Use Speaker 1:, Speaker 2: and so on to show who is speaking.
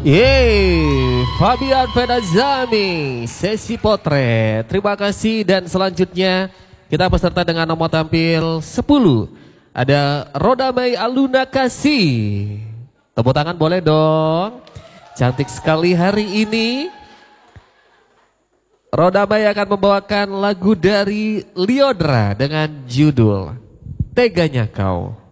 Speaker 1: Yeay, Fabian Fedazami, sesi potret. Terima kasih dan selanjutnya kita peserta dengan nomor tampil 10. Ada Rodamei Aluna Kasih. Tepuk tangan boleh dong. Cantik sekali hari ini. Rodamei akan membawakan lagu dari Lyodra dengan judul Teganya Kau.